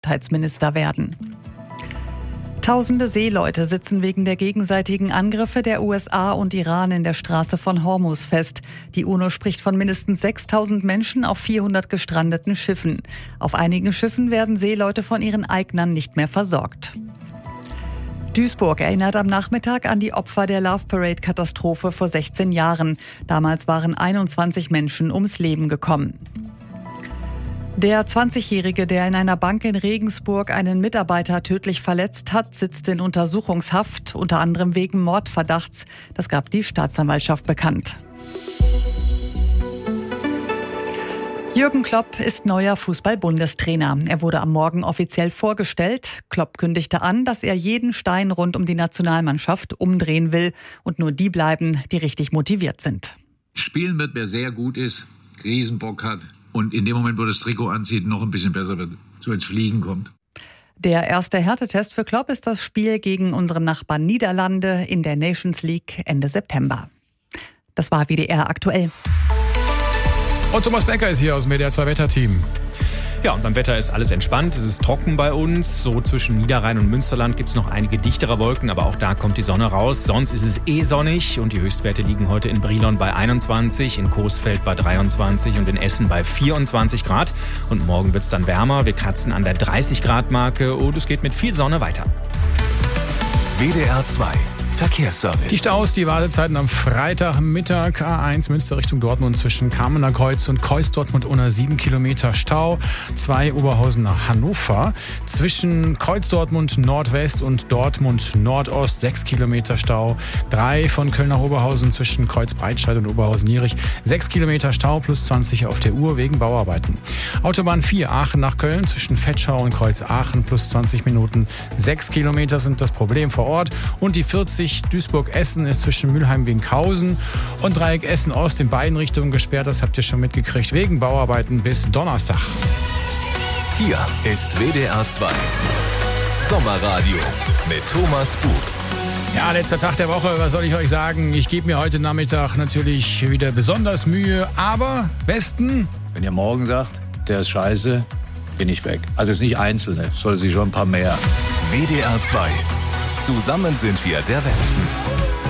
Gesundheitsminister werden. Tausende Seeleute sitzen wegen der gegenseitigen Angriffe der USA und Iran in der Straße von Hormuz fest. Die UNO spricht von mindestens 6.000 Menschen auf 400 gestrandeten Schiffen. Auf einigen Schiffen werden Seeleute von ihren Eignern nicht mehr versorgt. Duisburg erinnert am Nachmittag an die Opfer der Love Parade-Katastrophe vor 16 Jahren. Damals waren 21 Menschen ums Leben gekommen. Der 20-Jährige, der in einer Bank in Regensburg einen Mitarbeiter tödlich verletzt hat, sitzt in Untersuchungshaft, unter anderem wegen Mordverdachts. Das gab die Staatsanwaltschaft bekannt. Jürgen Klopp ist neuer Fußball-Bundestrainer. Er wurde am Morgen offiziell vorgestellt. Klopp kündigte an, dass er jeden Stein rund um die Nationalmannschaft umdrehen will und nur die bleiben, die richtig motiviert sind. Spielen wird, wer sehr gut ist, Riesenbock hat und in dem Moment, wo das Trikot anzieht, noch ein bisschen besser wird, so ins Fliegen kommt. Der erste Härtetest für Klopp ist das Spiel gegen unseren Nachbarn Niederlande in der Nations League Ende September. Das war WDR aktuell. Und Thomas Becker ist hier aus dem WDR 2 Wetterteam. Ja, und beim Wetter ist alles entspannt. Es ist trocken bei uns. So zwischen Niederrhein und Münsterland gibt es noch einige dichtere Wolken, aber auch da kommt die Sonne raus. Sonst ist es sonnig und die Höchstwerte liegen heute in Brilon bei 21, in Coesfeld bei 23 und in Essen bei 24 Grad. Und morgen wird es dann wärmer. Wir kratzen an der 30-Grad-Marke und es geht mit viel Sonne weiter. WDR 2 Verkehrsservice. Die Staus, die Wartezeiten am Freitagmittag. A1 Münster Richtung Dortmund zwischen Kamener Kreuz und Kreuz-Dortmund 7 Kilometer Stau. 2 Oberhausen nach Hannover. Zwischen Kreuz-Dortmund Nordwest und Dortmund Nordost 6 Kilometer Stau. 3 von Köln nach Oberhausen zwischen Kreuz-Breitscheid und Oberhausen-Nierich. 6 Kilometer Stau plus 20 auf der Uhr wegen Bauarbeiten. Autobahn 4 Aachen nach Köln zwischen Vetschau und Kreuz Aachen plus 20 Minuten. 6 Kilometer sind das Problem vor Ort. Und die 40 Duisburg-Essen ist zwischen Mülheim-Winkhausen und Dreieck Essen-Ost in beiden Richtungen gesperrt. Das habt ihr schon mitgekriegt. Wegen Bauarbeiten bis Donnerstag. Hier ist WDR 2 Sommerradio mit Thomas Bug. Ja, letzter Tag der Woche, was soll ich euch sagen? Ich gebe mir heute Nachmittag natürlich wieder besonders Mühe, aber besten... Wenn ihr morgen sagt, der ist scheiße, bin ich weg. Also es ist nicht Einzelne, soll sich schon ein paar mehr. WDR 2. Zusammen sind wir der Westen.